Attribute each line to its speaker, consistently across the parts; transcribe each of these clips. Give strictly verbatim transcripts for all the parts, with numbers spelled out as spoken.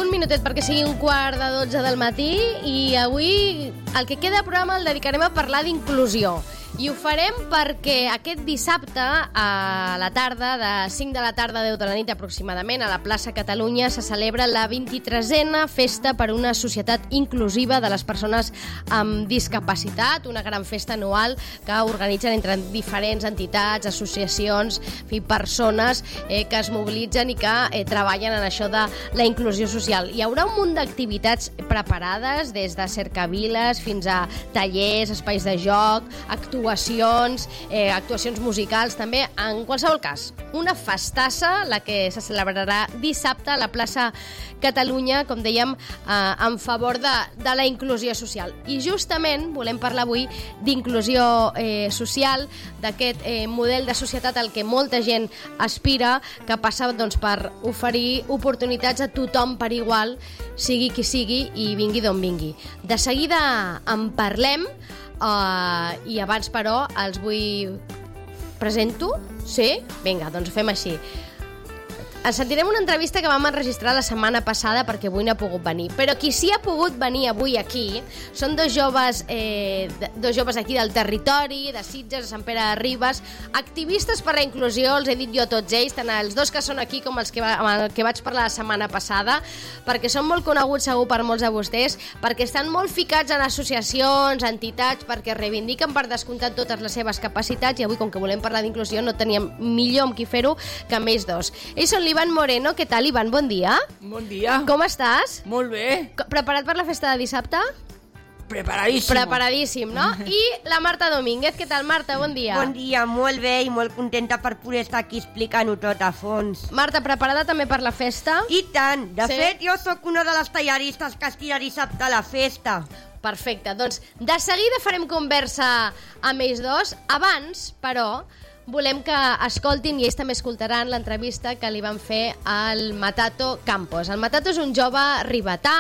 Speaker 1: un minutet perquè sigui un quart de dotze del matí i avui el que queda de programa el dedicarem a parlar d'inclusió. I ho farem perquè aquest dissabte a la tarda, de cinc de la tarda a deu de la nit aproximadament, a la plaça Catalunya se celebra la vint-i-tresena Festa per una Societat Inclusiva de les Persones amb Discapacitat, una gran festa anual que organitzen entre diferents entitats, associacions, fi, persones eh, que es mobilitzen i que eh, treballen en això de la inclusió social. Hi haurà un munt d'activitats preparades, des de cercaviles fins a tallers, espais de joc, actuacions, eh, actuacions musicals també. En qualsevol cas, una festassa, la que se celebrarà dissabte a la plaça Catalunya, com dèiem, eh, en favor de, de la inclusió social. I justament volem parlar avui d'inclusió eh, social, d'aquest eh, model de societat al que molta gent aspira, que passa doncs, per oferir oportunitats a tothom per igual, sigui qui sigui i vingui d'on vingui. De seguida en parlem, uh, i abans, però, els vull... Presento? Sí? Vinga, doncs fem així. Ens sentirem una entrevista que vam enregistrar la setmana passada perquè avui no ha pogut venir. Però qui sí ha pogut venir avui aquí són dos joves, eh, dos joves aquí del territori, de Sitges, de Sant Pere de Ribes, activistes per la inclusió, els he dit jo tots ells, tant els dos que són aquí com els que, va, amb els que vaig parlar la setmana passada, perquè són molt coneguts segur per molts de vostès, perquè estan molt ficats en associacions, entitats, perquè reivindiquen per descomptat totes les seves capacitats, i avui, com que volem parlar d'inclusió, no teníem millor amb qui fer-ho que amb ells dos. Ells són l'Ivan Moreno. Què tal, Ivan? Bon dia.
Speaker 2: Bon dia.
Speaker 1: Com estàs?
Speaker 2: Molt bé.
Speaker 1: Preparat per la festa de dissabte?
Speaker 2: Preparadíssim.
Speaker 1: Preparadíssim, no? I la Marta Domínguez. Què tal, Marta? Bon dia.
Speaker 3: Bon dia, molt bé i molt contenta per poder estar aquí explicant-ho tot a fons.
Speaker 1: Marta, preparada també per la festa?
Speaker 3: I tant. De
Speaker 1: sí?
Speaker 3: fet, jo sóc una de les tallaristes que estira dissabte a la festa.
Speaker 1: Perfecte. Doncs de seguida farem conversa amb ells dos. Abans, però, volem que escoltin, i ells també escoltaran, l'entrevista que li van fer al Matato Campos. El Matato és un jove ribetà,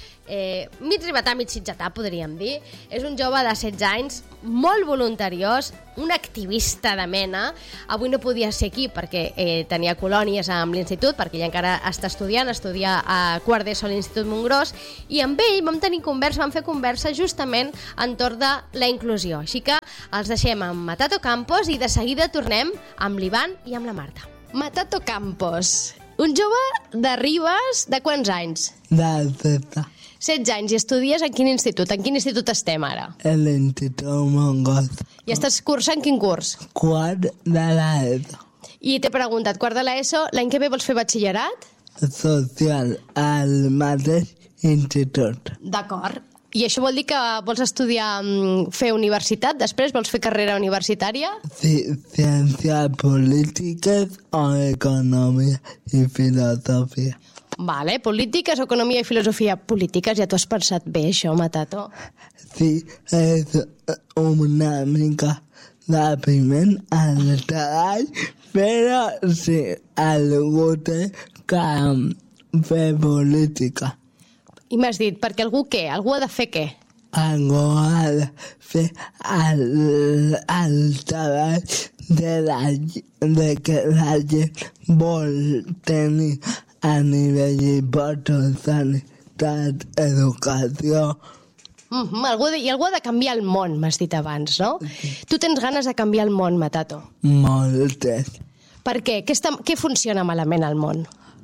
Speaker 1: eh, mig ribetà, mig sitgetà, podríem dir. És un jove de setze anys, molt voluntariós, un activista de mena. Avui no podia ser aquí perquè eh, tenia colònies amb l'institut, perquè ella encara està estudiant, estudia a quart d'ESO a l'Institut Montgròs, i amb ell vam tenir conversa, vam fer conversa justament entorn de la inclusió. Així que els deixem amb Matato Campos i de seguida tornem amb l'Ivan i amb la Marta. Matato Campos, un jove de Ribes, de quants anys?
Speaker 4: De setze.
Speaker 1: setze anys, i estudies en quin institut? En quin institut estem ara?
Speaker 4: A l'Institut Montgròs.
Speaker 1: I estàs cursant quin curs?
Speaker 4: Quart de l'ESO.
Speaker 1: I t'he preguntat, quart de l'ESO, l'any que ve vols fer batxillerat?
Speaker 4: Social, al mateix institut.
Speaker 1: D'acord. I això vol dir que vols estudiar, fer universitat? Després vols fer carrera universitària?
Speaker 4: Sí, ciències polítiques o economia i filosofia.
Speaker 1: Vale, polítiques, economia i filosofia. Polítiques, ja t'ho has pensat bé, això, Matato?
Speaker 4: Sí, és una mica depriment al treball, però sí, algú té que fer política.
Speaker 1: I m'has dit, perquè algú què? Algú ha de fer què?
Speaker 4: Algú ha de fer el, el treball de, la, de que la gent vol tenir a nivell important, sanitat, educació.
Speaker 1: Mm-hmm, algú de, I algú ha de canviar el món, m'has dit abans, no? Sí. Tu tens ganes de canviar el món, Matato?
Speaker 4: Moltes.
Speaker 1: Per què? Què, està, què funciona malament al món?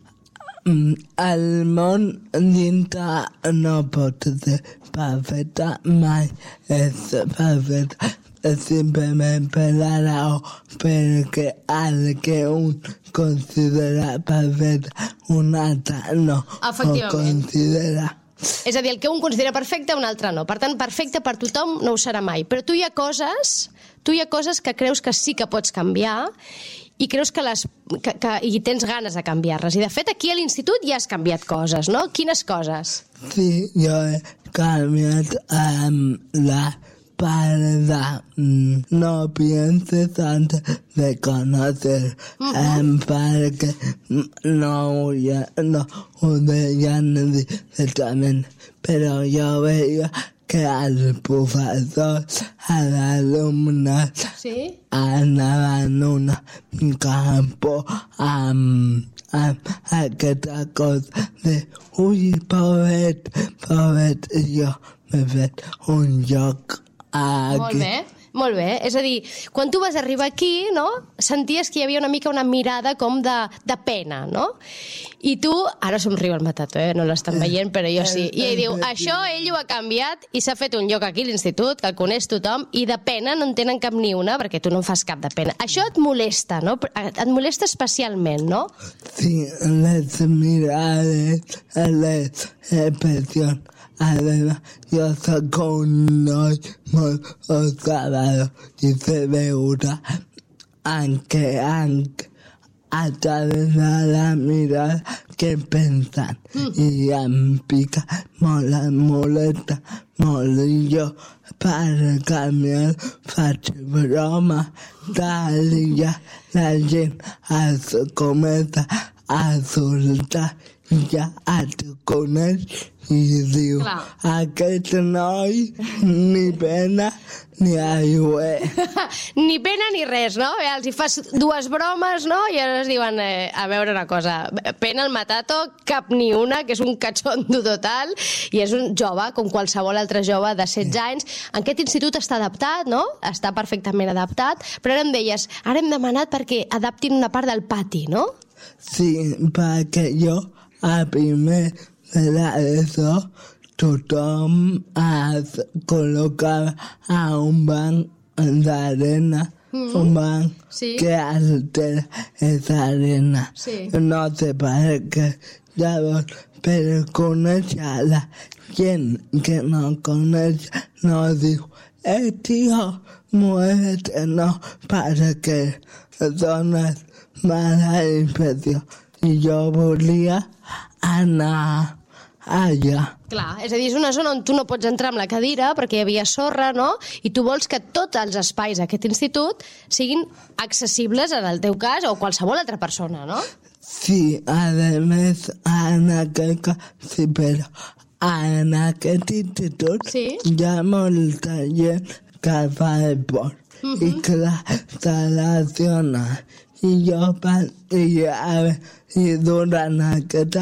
Speaker 4: El món dintre no pot ser perfecte, mai és perfecte, simplement per la raó perquè el que un considera perfecte, un altre no ho considera.
Speaker 1: És a dir, el que un considera perfecte, un altre no. Per tant, perfecte per tothom no ho serà mai. Però tu hi ha coses, tu hi ha coses que creus que sí que pots canviar i creus que les que, que, i tens ganes de canviar-les. I de fet aquí a l'institut ja has canviat coses, no? Quines coses?
Speaker 4: Sí, jo he canviat um, la part de um, no pienses antes de conocer, uh-huh. um, perquè no, ja, no ho deien directament, però jo veia que els professors, els alumnes,
Speaker 1: sí?
Speaker 4: anaven una mica por amb, amb aquesta cosa ui, pobret, pobret, jo m'he fet un lloc aquí.
Speaker 1: Molt bé. Molt bé, és a dir, quan tu vas arribar aquí, no?, senties que hi havia una mica una mirada com de, de pena, no? I tu, ara somriu el Matato, eh? No l'estan veient, però jo sí. I ell diu, això ell ho ha canviat i s'ha fet un lloc aquí a l'institut, que el coneix tothom, i de pena no en tenen cap ni una, perquè tu no en fas cap de pena. Això et molesta, no? Et molesta especialment, no?
Speaker 4: Sí, les mirades, les expressions. Además, jo soc un noi molt observador i sé veure en què enc a través de la mirada que pensen. Mm. I em pica molt, em molesta molt. I jo, per canviar, faig broma tal i ja la gent es comença a soltar i ja et coneix i diu,
Speaker 1: clar,
Speaker 4: aquest noi ni pena ni aigua.
Speaker 1: Ni pena ni res, no? Eh, els hi fas dues bromes, no? I ara es diuen, eh, a veure una cosa, pena el Matato, cap ni una, que és un catxondo total, i és un jove, com qualsevol altre jove de setze anys. En aquest institut està adaptat, no? Està perfectament adaptat, però ara em deies, ara hem demanat perquè adaptin una part del pati, no?
Speaker 4: Sí, perquè jo a primer de l'ESO tothom es col·locava a un banc d'arena, mm. un banc sí. que altera esa arena. Sí. No sé per què. Llavors, per conèixer la gent que no coneix, no diu, eh, tio, muévete, no, perquè dones mala impressió. I jo volia anar allà.
Speaker 1: Clar, és a dir, és una zona on tu no pots entrar amb la cadira perquè hi havia sorra, no? I tu vols que tots els espais d'aquest institut siguin accessibles en el teu cas o qualsevol altra persona, no?
Speaker 4: Sí, a més, en aquest cas, sí, però en aquest institut sí. hi ha molta gent que fa esport. Uh-huh. I clar, se lesiona. I jo i, a, i durant aquest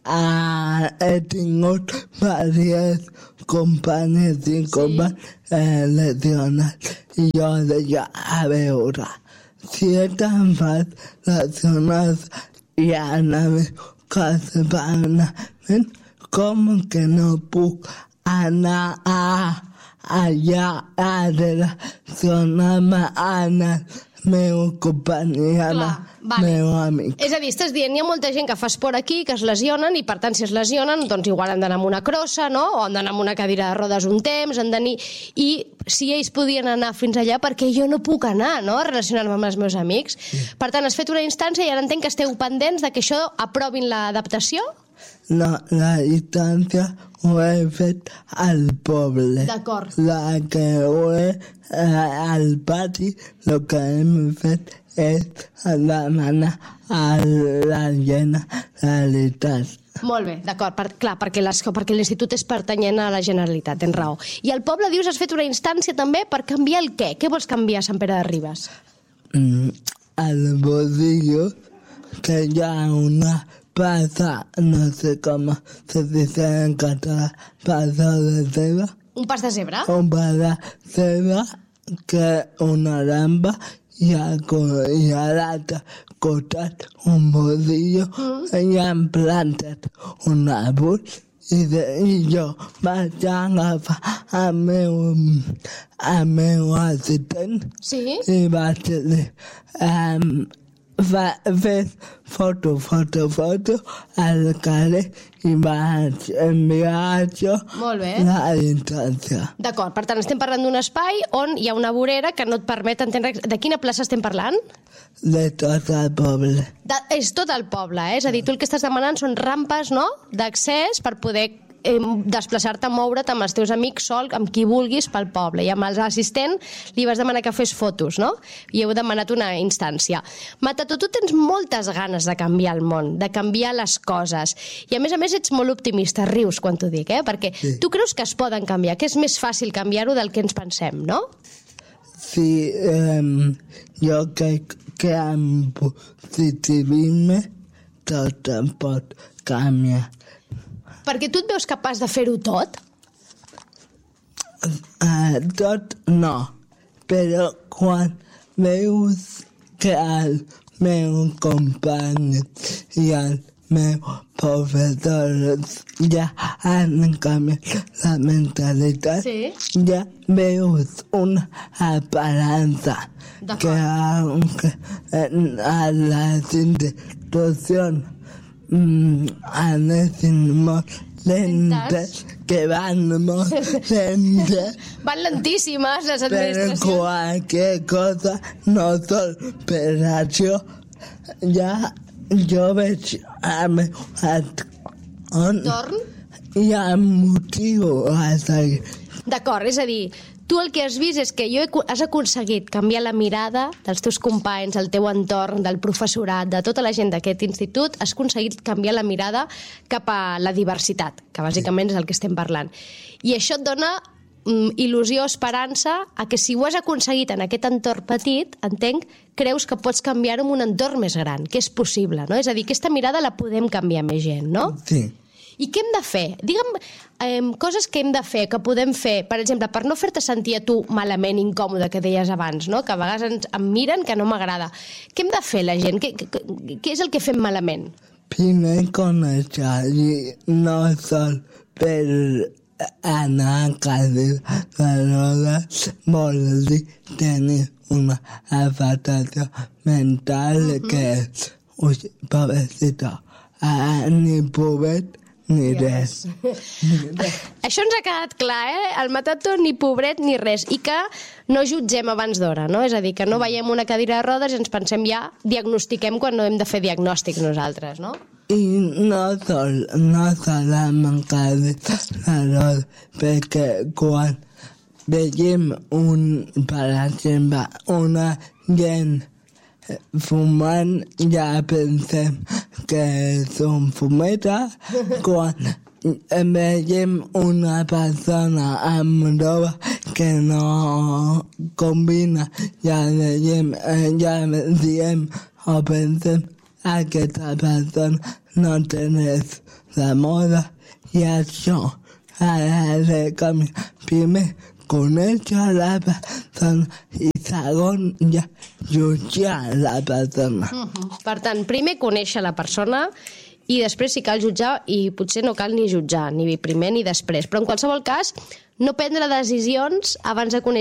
Speaker 4: any he tingut diverses companys i companys eh, lesionats. I jo deia, a veure, si estan fas lesionats i en el meu cas permanent, com que no puc anar a allà a relacionar-me amb el meu company, amb el meu amic.
Speaker 1: És a dir, estàs dient, hi ha molta gent que fa esport aquí, que es lesionen, i per tant, si es lesionen, doncs igual han d'anar amb una crossa, no? O han d'anar amb una cadira de rodes un temps, han d'anar... I si ells podien anar fins allà, perquè jo no puc anar, no?, a relacionar-me amb els meus amics. Sí. Per tant, has fet una instància i ara entenc que esteu pendents de que això aprovin l'adaptació?
Speaker 4: No, la instància ho he fet al poble.
Speaker 1: D'acord.
Speaker 4: La que ho he eh, al pati, el que hem fet és demanar a la Generalitat.
Speaker 1: Molt bé, d'acord, per, clar, perquè, les, perquè l'institut és pertanyent a la Generalitat, tens raó. I al poble, dius, has fet una instància també per canviar el què? Què vols canviar a Sant Pere de Ribes?
Speaker 4: Mm, el bodillo, que hi ha una passa, no sé com se dice en català, passa de ceba.
Speaker 1: Un pas de zebra?
Speaker 4: Un pas de ceba, que una ramba i a, i a l'altre costat un bodillo mm. i han plantat un àrbol i, de, i jo vaig agafar el meu, el meu assistent sí. i vaig dir um, va fer foto, foto, foto al carrer i vaig enviar això la instància.
Speaker 1: D'acord, per tant, estem parlant d'un espai on hi ha una vorera que no et permet entendre... De quina plaça estem parlant?
Speaker 4: De tot el poble.
Speaker 1: De, és tot el poble, eh? És a dir, tu el que estàs demanant són rampes, no?, d'accés per poder eh, desplaçar-te, moure't amb els teus amics sol, amb qui vulguis pel poble. I amb l'assistent li vas demanar que fes fotos, no? I heu demanat una instància. Matato, tu tens moltes ganes de canviar el món, de canviar les coses. I a més a més ets molt optimista, rius quan t'ho dic, eh? Perquè sí. Tu creus que es poden canviar, que és més fàcil canviar-ho del que ens pensem, no?
Speaker 4: Sí, um, jo crec que amb positivisme tot em pot canviar.
Speaker 1: Perquè tu et veus capaç de fer-ho tot?
Speaker 4: Uh, tot no, però quan veus que el meu company i el meu professor ja han canviat la mentalitat,
Speaker 1: Sí.
Speaker 4: ja veus una esperança
Speaker 1: D'acord.
Speaker 4: que aunque en- a les institucions mm, anessin molt lentes, que van molt lentes,
Speaker 1: Van lentíssimes les
Speaker 4: per
Speaker 1: administracions.
Speaker 4: qualque cosa, no sol per això, ja jo veig el meu entorn
Speaker 1: Torn?
Speaker 4: i em motivo a seguir.
Speaker 1: D'acord, és a dir, tu el que has vist és que jo he, has aconseguit canviar la mirada dels teus companys, del teu entorn, del professorat, de tota la gent d'aquest institut, has aconseguit canviar la mirada cap a la diversitat, que bàsicament és el que estem parlant. I això et dona mm, il·lusió, esperança, a que si ho has aconseguit en aquest entorn petit, entenc, creus que pots canviar-ho en un entorn més gran, que és possible, no? És a dir, aquesta mirada la podem canviar més gent, no?
Speaker 4: Sí.
Speaker 1: I què hem de fer? Digue'm eh, coses que hem de fer, que podem fer, per exemple, per no fer-te sentir a tu malament, incòmode, que deies abans, no? Que a vegades ens, em miren que no m'agrada. Què hem de fer, la gent? Què, què, què és el que fem malament?
Speaker 4: Primer conèixer i no sol per anar a cadira de rodes vol dir tenir una afectació mental que és, ui, pobrecito, ah, ni pobret ni res.
Speaker 1: Això ens ha quedat clar, eh? El matato ni pobret ni res. I que no jutgem abans d'hora, no? És a dir, que no veiem una cadira de rodes i ens pensem ja, diagnostiquem quan no hem de fer diagnòstics nosaltres, no?
Speaker 4: I no sol, no solem encara de rodes, perquè quan veiem un, per exemple, una gent fumant, ja pensem que és un fumeta. Quan veiem una persona amb roba que no combina, ja veiem, ja diem o pensem aquesta persona no té res de moda, i això ha de canviar. Primer, conèixer la persona i segon, ja jutjar la persona.
Speaker 1: Uh-huh. Per tant, primer conèixer la persona i després si cal jutjar, i potser no cal ni jutjar, ni primer ni després. Però en qualsevol cas, no prendre decisions abans de conèixer